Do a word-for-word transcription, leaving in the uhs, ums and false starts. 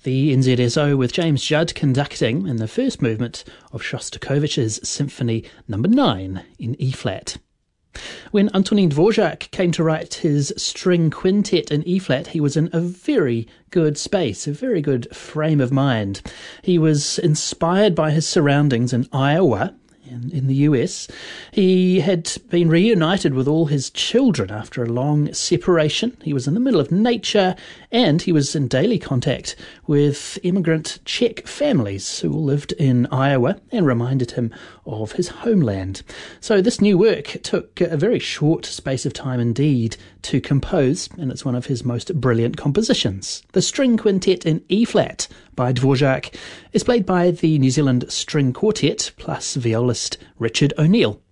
The N Z S O with James Judd conducting in the first movement of Shostakovich's Symphony number nine in E-flat. When Antonin Dvorak came to write his string quintet in E-flat, he was in a very good space, a very good frame of mind. He was inspired by his surroundings in Iowa, In, in the U S. He had been reunited with all his children after a long separation. He was in the middle of nature, and he was in daily contact with immigrant Czech families who all lived in Iowa and reminded him of his homeland. So this new work took a very short space of time indeed to compose, and it's one of his most brilliant compositions. The String Quintet in E-flat by Dvorak is played by the New Zealand String Quartet plus violist Richard O'Neill.